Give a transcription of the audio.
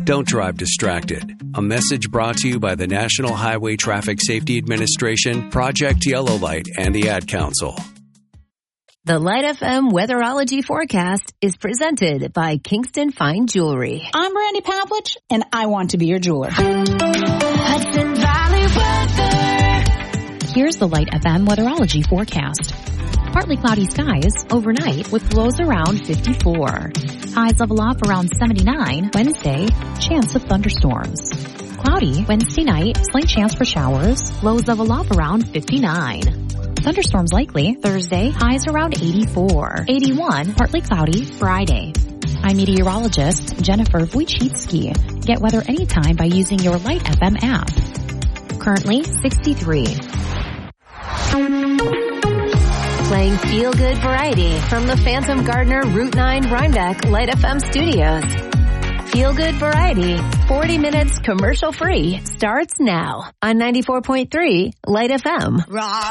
Don't drive distracted. A message brought to you by the National Highway Traffic Safety Administration, Project Yellow Light, and the Ad Council. The Light FM Weatherology Forecast is presented by Kingston Fine Jewelry. I'm Brandy Pavlich, and I want to be your jeweler. Hudson Valley weather. Here's the Light FM Weatherology Forecast. Partly cloudy skies overnight with lows around 54. Highs level off around 79. Wednesday, chance of thunderstorms. Cloudy Wednesday night, slight chance for showers. Lows level off around 59. Thunderstorms likely Thursday, highs around 84. 81, partly cloudy Friday. I'm meteorologist Jennifer Wojcicki. Get weather anytime by using your Light FM app. Currently 63. Playing feel-good variety from the Phantom Gardener Route 9 Rhinebeck Light FM studios. Feel-good variety, 40 minutes commercial-free, starts now on 94.3 Light FM.